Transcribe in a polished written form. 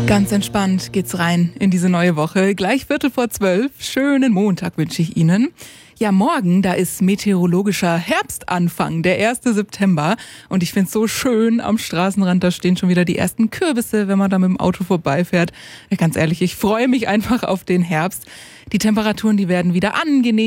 Ganz entspannt geht's rein in diese neue Woche. Gleich 11:45. Schönen Montag wünsche ich Ihnen. Ja, morgen, da ist meteorologischer Herbstanfang, der 1. September. Und ich find's so schön, am Straßenrand, da stehen schon wieder die ersten Kürbisse, wenn man da mit dem Auto vorbeifährt. Ja, ganz ehrlich, ich freue mich einfach auf den Herbst. Die Temperaturen, die werden wieder angenehm.